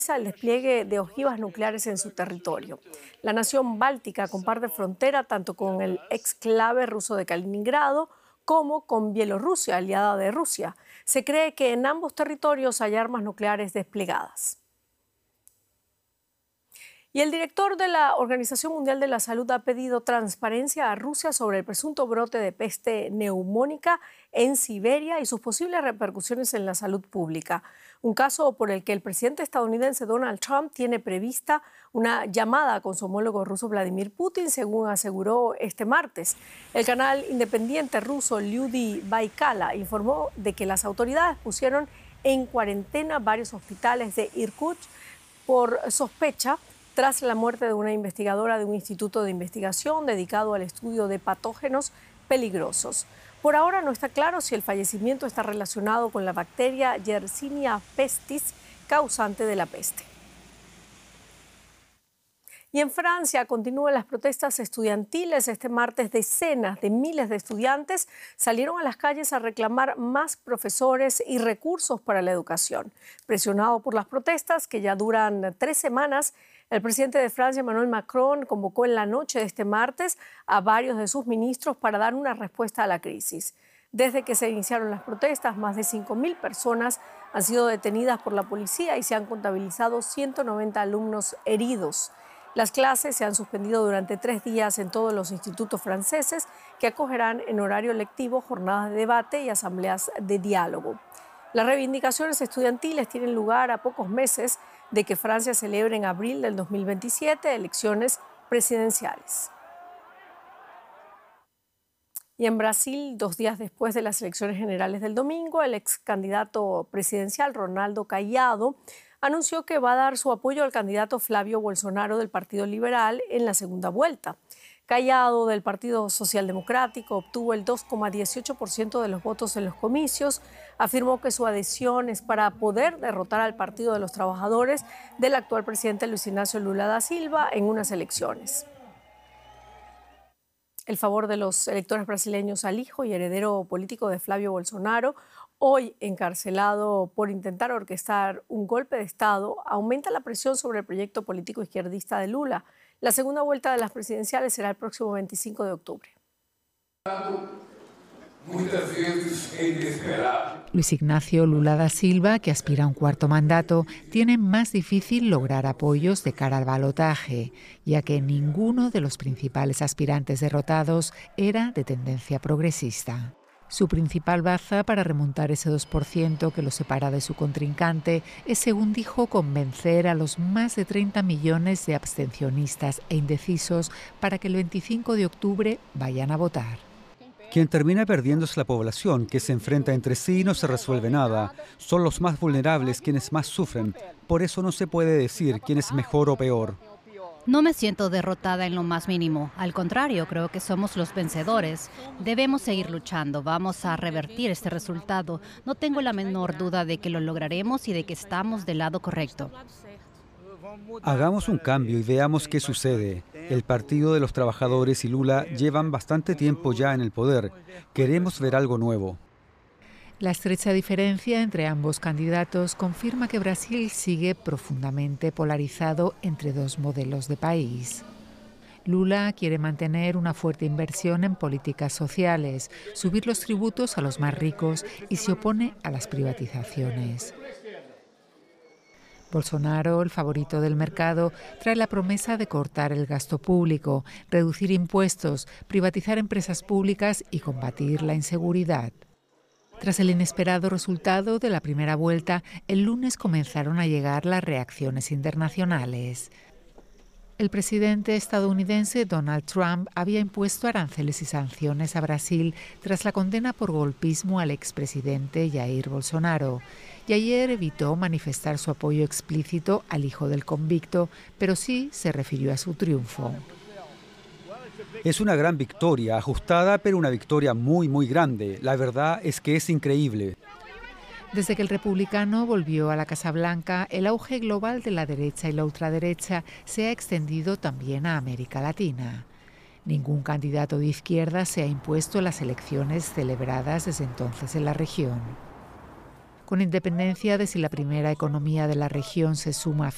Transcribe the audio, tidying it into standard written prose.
el despliegue de ojivas nucleares en su territorio. La nación báltica comparte frontera tanto con el exclave ruso de Kaliningrado como con Bielorrusia, aliada de Rusia. Se cree que en ambos territorios hay armas nucleares desplegadas. Y el director de la Organización Mundial de la Salud ha pedido transparencia a Rusia sobre el presunto brote de peste neumónica en Siberia y sus posibles repercusiones en la salud pública. Un caso por el que el presidente estadounidense Donald Trump tiene prevista una llamada con su homólogo ruso Vladimir Putin, según aseguró este martes. El canal independiente ruso Lyudy Baikala informó de que las autoridades pusieron en cuarentena varios hospitales de Irkutsk por sospecha tras la muerte de una investigadora de un instituto de investigación dedicado al estudio de patógenos peligrosos. Por ahora no está claro si el fallecimiento está relacionado con la bacteria Yersinia pestis, causante de la peste. Y en Francia continúan las protestas estudiantiles. Este martes decenas de miles de estudiantes salieron a las calles a reclamar más profesores y recursos para la educación. Presionado por las protestas, que ya duran 3 semanas, el presidente de Francia, Emmanuel Macron, convocó en la noche de este martes a varios de sus ministros para dar una respuesta a la crisis. Desde que se iniciaron las protestas, más de 5.000 personas han sido detenidas por la policía y se han contabilizado 190 alumnos heridos. Las clases se han suspendido durante 3 días en todos los institutos franceses, que acogerán en horario lectivo jornadas de debate y asambleas de diálogo. Las reivindicaciones estudiantiles tienen lugar a pocos meses de que Francia celebre en abril del 2027 elecciones presidenciales. Y en Brasil, 2 días después de las elecciones generales del domingo, el ex candidato presidencial Ronaldo Caiado anunció que va a dar su apoyo al candidato Flavio Bolsonaro del Partido Liberal en la segunda vuelta. Caiado, del Partido Socialdemocrático, obtuvo el 2,18% de los votos en los comicios. Afirmó que su adhesión es para poder derrotar al Partido de los Trabajadores del actual presidente Luis Ignacio Lula da Silva en unas elecciones. El favor de los electores brasileños al hijo y heredero político de Flavio Bolsonaro, hoy encarcelado por intentar orquestar un golpe de Estado, aumenta la presión sobre el proyecto político izquierdista de Lula. La segunda vuelta de las presidenciales será el próximo 25 de octubre. Luis Ignacio Lula da Silva, que aspira a un 4º mandato, tiene más difícil lograr apoyos de cara al balotaje, ya que ninguno de los principales aspirantes derrotados era de tendencia progresista. Su principal baza para remontar ese 2% que lo separa de su contrincante es, según dijo, convencer a los más de 30 millones de abstencionistas e indecisos para que el 25 de octubre vayan a votar. Quien termina perdiendo es la población, que se enfrenta entre sí y no se resuelve nada. Son los más vulnerables quienes más sufren. Por eso no se puede decir quién es mejor o peor. No me siento derrotada en lo más mínimo. Al contrario, creo que somos los vencedores. Debemos seguir luchando. Vamos a revertir este resultado. No tengo la menor duda de que lo lograremos y de que estamos del lado correcto. Hagamos un cambio y veamos qué sucede. El Partido de los Trabajadores y Lula llevan bastante tiempo ya en el poder. Queremos ver algo nuevo. La estrecha diferencia entre ambos candidatos confirma que Brasil sigue profundamente polarizado entre 2 modelos de país. Lula quiere mantener una fuerte inversión en políticas sociales, subir los tributos a los más ricos y se opone a las privatizaciones. Bolsonaro, el favorito del mercado, trae la promesa de cortar el gasto público, reducir impuestos, privatizar empresas públicas y combatir la inseguridad. Tras el inesperado resultado de la primera vuelta, el lunes comenzaron a llegar las reacciones internacionales. El presidente estadounidense Donald Trump había impuesto aranceles y sanciones a Brasil tras la condena por golpismo al expresidente Jair Bolsonaro, y ayer evitó manifestar su apoyo explícito al hijo del convicto, pero sí se refirió a su triunfo. Es una gran victoria, ajustada, pero una victoria muy, muy grande. La verdad es que es increíble. Desde que el republicano volvió a la Casa Blanca, el auge global de la derecha y la ultraderecha se ha extendido también a América Latina. Ningún candidato de izquierda se ha impuesto en las elecciones celebradas desde entonces en la región. Con independencia de si la primera economía de la región se suma